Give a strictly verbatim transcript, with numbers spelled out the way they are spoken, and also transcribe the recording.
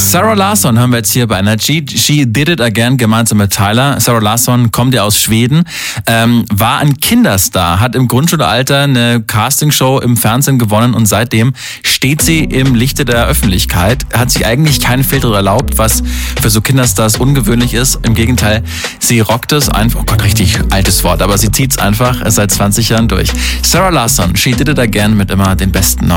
Sarah Larsson haben wir jetzt hier bei Energy. She Did It Again gemeinsam mit Tyler. Sarah Larsson kommt ja aus Schweden, ähm, war ein Kinderstar, hat im Grundschulalter eine Castingshow im Fernsehen gewonnen und seitdem steht sie im Lichte der Öffentlichkeit. Hat sich eigentlich keinen Filter erlaubt, was für so Kinderstars ungewöhnlich ist. Im Gegenteil, sie rockt es einfach, oh Gott, richtig altes Wort, aber sie zieht es einfach seit zwanzig Jahren durch. Sarah Larsson, She Did It Again mit immer den besten neuen